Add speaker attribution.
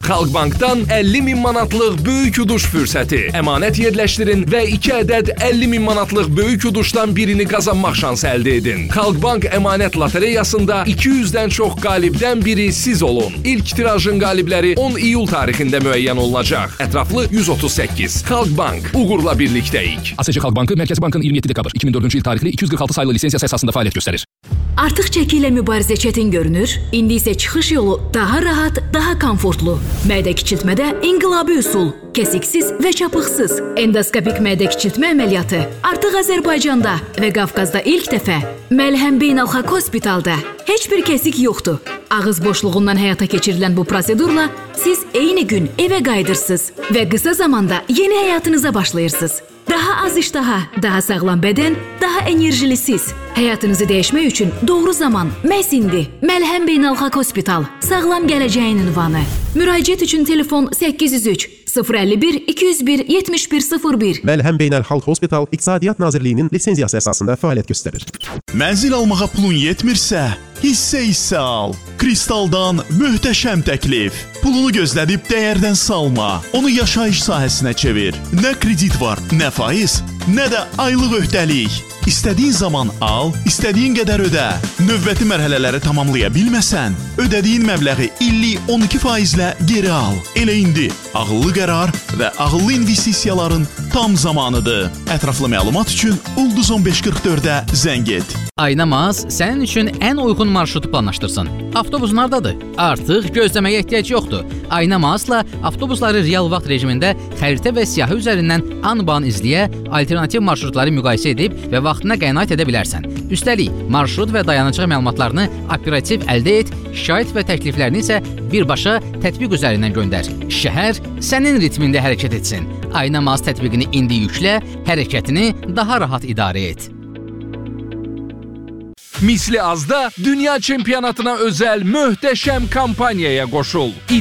Speaker 1: Xalq Bankdan 50.000 manatlıq böyük uduş fürsəti. Əmanət yerləşdirin və 2 ədəd 50.000 manatlıq böyük uduşdan birini qazanmaq şansı əldə edin. Xalq Bank əmanət lotereyasında 200-dən çox qalibdən biri siz olun. İlk tirajın qalibləri 10 iyul tarixində müəyyən olunacaq. Ətraflı 138. Xalq Bank. Uğurla birlikdəyik.
Speaker 2: ASC Xalq Bankı Mərkəzi Bankın 27 dekabr 2004-cü il tarixli 246 saylı lisensiyası əsasında fəaliyyət göstərir.
Speaker 3: Artıq çəki ilə mübarizə çətin görünür, indi isə çıxış yolu daha rahat, daha komfortlu. Mədə kiçiltmədə inqilabi üsul, kəsiksiz və çapıqsız endoskopik mədə kiçiltmə əməliyyatı artıq Azərbaycanda və Qafqazda ilk dəfə Məlhəm Beynəlxalq Hospitalda. Heç bir kəsik yoxdur. Ağız boşluğundan həyata keçirilən bu prosedurla siz eyni gün evə qayıdırsınız və qısa zamanda yeni həyatınıza başlayırsınız. Daha az iştaha, daha sağlam bədən, daha enerjili siz. Həyatınızı dəyişmək üçün doğru zaman məhz indi. Məlhəm Beynəlxalq Hospital. Sağlam gələcəyin ünvanı. Müraciət üçün telefon 803 051 201 7101.
Speaker 4: Məlhəm Beynəlxalq Hospital İqtisadiyyat Nazirliyinin lisenziyası əsasında fəaliyyət göstərir.
Speaker 5: Mənzil almağa pulun yetmirsə, hissə al. Kristaldan möhtəşəm təklif. Pulunu gözlədib dəyərdən salma. Onu yaşayış sahəsinə çevir. Nə kredit var, nə faiz, nə də aylıq öhdəlik. İstədiyin zaman al, istədiyin qədər ödə. Növbəti mərhələləri tamamlaya bilməsən, ödədiyin məbləği illik 12%-lə geri al. Elə indi ağıllı qərar və ağıllı investisiyaların tam zamanıdır. Ətraflı məlumat üçün Ulduz 1544-ə zəng et.
Speaker 6: Aynamaz sənin üçün ən uyğun marşrutu planlaşdırsın. Avtobus hardadır? Artıq gözləməyə ehtiyac yoxdur. Aynamazla avtobusları real vaxt rejimində xəritə və siyahı üzərindən an-ban izləyə, alternativ marşrutları müqayisə edib və vaxtına qənaət edə bilərsən. Üstəlik, marşrut və dayanacaq məlumatlarını operativ əldə et, şikayət və təkliflərini isə birbaşa tətbiq üzərindən göndər. Şəhər sənin ritmində hərəkət etsin. Aynamaz tətbiqini indi yüklə, hərəkətini daha rahat idarə et.
Speaker 1: Misli azda dünya çempionatına özəl möhtəşəm kampaniyaya qoşul.